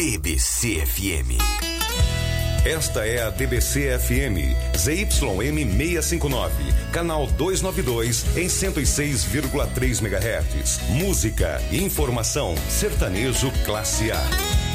EBC-FM. Esta é a DBC-FM, ZYM 659, canal 292, em 106,3 MHz. Música, informação, sertanejo classe A.